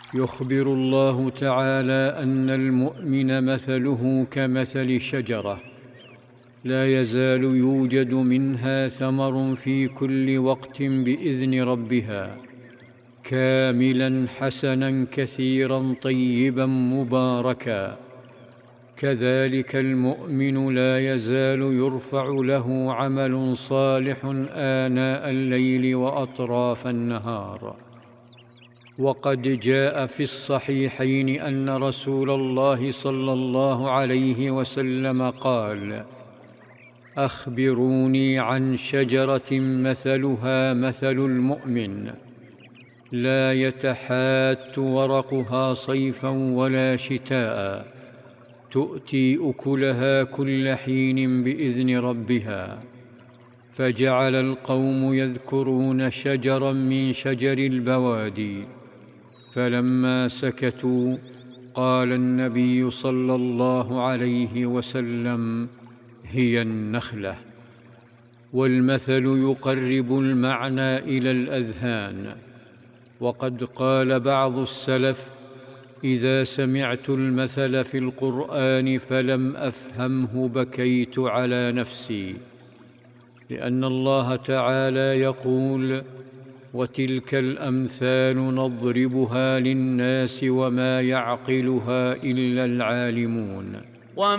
يخبر الله تعالى أن المؤمن مثله كمثل شجرة لا يزال يوجد منها ثمر في كل وقت بإذن ربها، كاملا حسنا كثيرا طيبا مباركا. كذلك المؤمن لا يزال يرفع له عمل صالح آناء الليل وأطراف النهار. وقد جاء في الصحيحين أن رسول الله صلى الله عليه وسلم قال: أخبروني عن شجرة مثلها مثل المؤمن، لا يتحات ورقها صيفا ولا شتاء، تؤتي أكلها كل حين بإذن ربها. فجعل القوم يذكرون شجرا من شجر البوادي، فلما سكتوا قال النبي صلى الله عليه وسلم: هي النخلة. والمثل يقرب المعنى إلى الأذهان. وقد قال بعض السلف: إذا سمعت المثل في القرآن فلم أفهمه بكيت على نفسي، لأن الله تعالى يقول: وتلك الأمثال نضربها للناس وما يعقلها إلا العالمون.